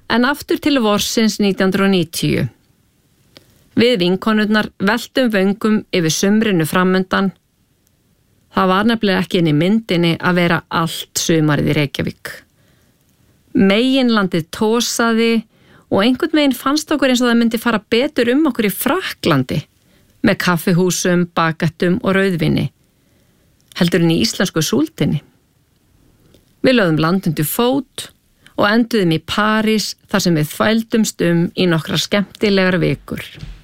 En aftur til vorsins 1990. Við vinkonurnar veltum vöngum yfir sumrinu framundan. Það var nefnilega ekki inn í myndinni að vera allt sumarið í Reykjavík. Meginlandið tósaði og einhvern veginn fannst okkur eins og það myndi fara betur okkur í Frakklandi með kaffihúsum, bagettum og rauðvinni, heldur en í íslensku súldinni. Við lögðum land undir fót og enduðum í París þar sem við þvældumst í nokkrar skemmtilegar vikur.